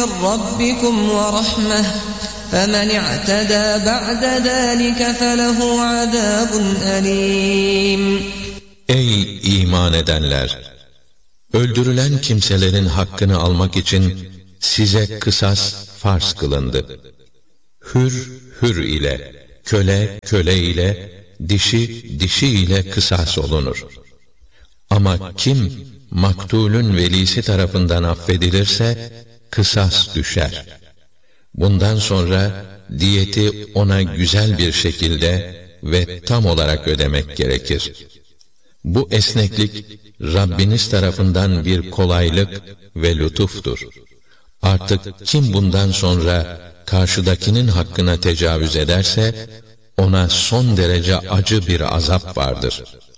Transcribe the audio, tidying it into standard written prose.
من ربكم ورحمة فمن اعتدى بعد ذلك فله عذاب أليم. Ey iman edenler! Öldürülen kimselerin hakkını almak için size kısas farz kılındı. Hür, hür ile, köle, köle ile, dişi, dişi ile kısas olunur. Ama kim maktulün velisi tarafından affedilirse kısas düşer. Bundan sonra diyeti ona güzel bir şekilde ve tam olarak ödemek gerekir. Bu esneklik Rabbiniz tarafından bir kolaylık ve lütuftur. Artık kim bundan sonra karşıdakinin hakkına tecavüz ederse ona son derece acı bir azap vardır.